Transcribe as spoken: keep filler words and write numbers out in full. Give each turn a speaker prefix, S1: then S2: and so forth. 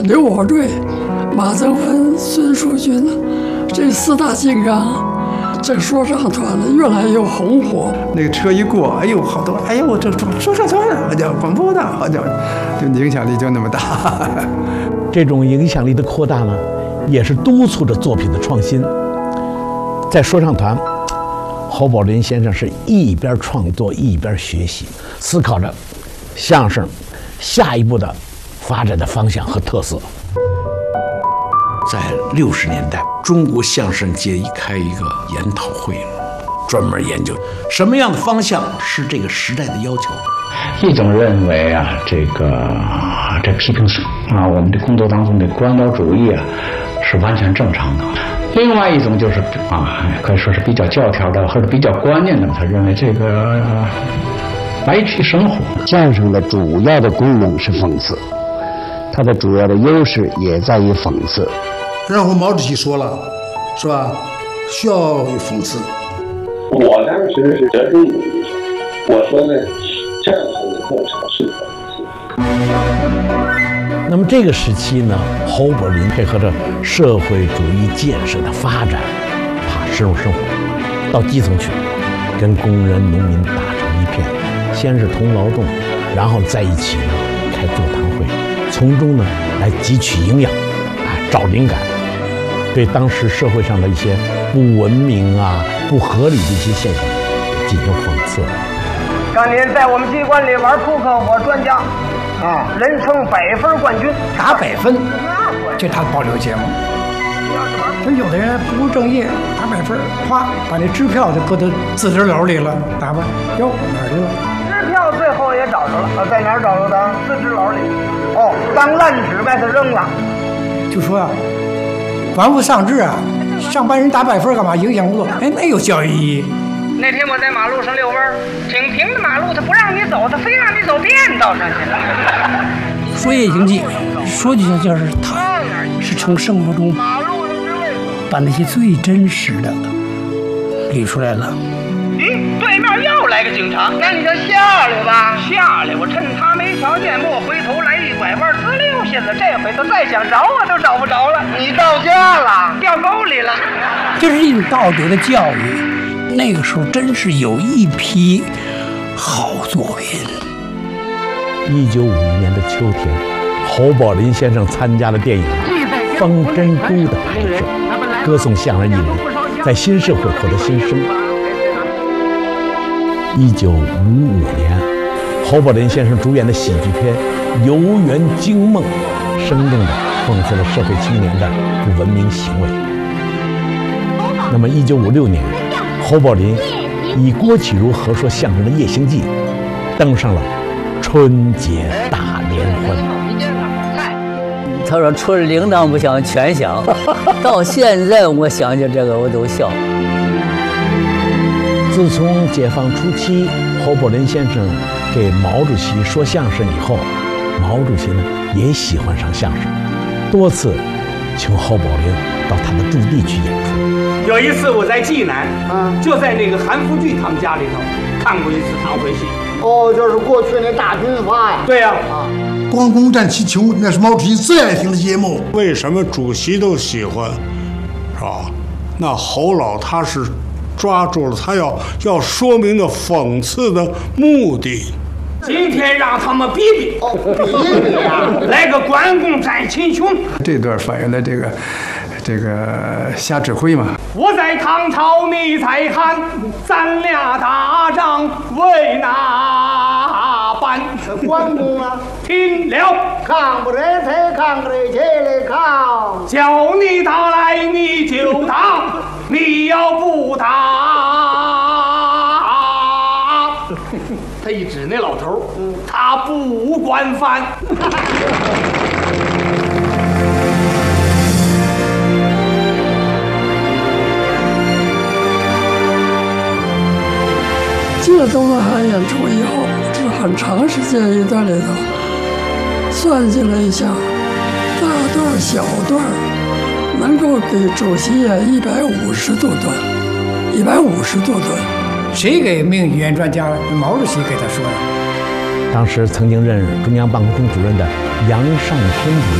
S1: 刘火坠、马增文、孙树军这四大金刚。这说唱团呢越来越红火，
S2: 那个车一过，哎呦，好多，哎呦，这说唱团好家伙，广播的好家伙，就影响力就那么大。
S3: 这种影响力的扩大呢，也是督促着作品的创新。在说唱团，侯宝林先生是一边创作一边学习，思考着相声下一步的发展的方向和特色。在六十年代，中国相声界一开一个研讨会，专门研究什么样的方向是这个时代的要求。
S4: 一种认为啊，这个这批评啊，我们的工作当中的官僚主义啊，是完全正常的。另外一种就是啊，可以说是比较教条的或者比较观念的，他认为这个、呃、白去生活。
S5: 相声的主要的功能是讽刺，它的主要的优势也在于讽刺。
S6: 然后毛主席说了，是吧？需要有讽刺。
S7: 我当时是折中主义者，我说呢，相声的特长是讽刺。
S3: 那么这个时期呢，侯宝林配合着社会主义建设的发展，他深入生活，到基层去，跟工人、农民打成一片，先是同劳动，然后在一起呢开座谈会，从中呢来汲取营养，啊，找灵感。对当时社会上的一些不文明啊、不合理的一些现象进行讽刺。
S8: 当年在我们机关里玩扑克，我专家啊，人称百分冠军，
S9: 打百分，这他保留节目。就有的人不务正业，打百分，哗，把那支票就搁到自制篓里了，打吧，哟，哪儿去了？
S8: 支票最后也找着了，啊，在哪儿找着的？自制篓里。哦，当烂纸把它扔了。
S9: 就说啊。玩物丧志啊！上班人打百分干嘛？影响工作，哎，没有教育意义。
S8: 那天我在马路上遛弯，挺平的马路，他不让你走，他非让你走便道上去了。
S9: 说夜行记，说句就是他是从生活中把那些最真实的捋出来了。
S8: 咦，对面又来个警察，那你就下来吧，下来！我趁他没瞧见，莫回头来一拐弯，滋溜下子。这回他再想找我都找不着了。你到家了，掉沟里了。
S9: 这是一种道德的教育。那个时候真是有一批好作品。
S3: 一九五一年的秋天，侯宝林先生参加了电影《方珍珠》的拍摄，歌颂相声艺人在新社会获得新生。一九五五年，侯宝林先生主演的喜剧片《游园惊梦》，生动地讽刺了社会青年的不文明行为。那么，一九五六年，侯宝林以郭启儒合说相声的《夜行记》，登上了春节大联欢。
S10: 他说：“除了铃铛不响，全响。”到现在我想起这个我都笑。
S3: 自从解放初期，侯宝林先生给毛主席说相声以后，毛主席呢也喜欢上相声，多次请侯宝林到他的驻地去演出。
S11: 有一次我在济南，啊，就在那个韩复榘他们家里头看过一次堂会戏。
S12: 哦，就是过去那大军阀呀。
S11: 对呀，
S12: 啊，
S6: 关公战气球那是毛主席最爱听的节目。
S13: 为什么主席都喜欢，是吧？那侯老他是抓住了他要要说明的讽刺的目的。
S11: 今天让他们比比，
S12: 哦，比比呀，
S11: 来个关公战秦琼。
S2: 这段反映的这个这个瞎指挥嘛。
S11: 我在唐朝，你在汉，咱俩打仗为哪般？
S12: 关公啊，
S11: 听了，
S12: 抗不得才抗不得起来抗，
S11: 叫你打来你就打，你要不打，他一指那老头，嗯，他不惯犯。
S1: 进了东南海演出以后，这很长时间一段里头，算计了一下，大段小段能够给主席演一百五十多段，一百五十多段。
S9: 谁给命语言专家了？毛主席给他说的。
S3: 当时曾经任中央办公厅主任的杨尚昆主任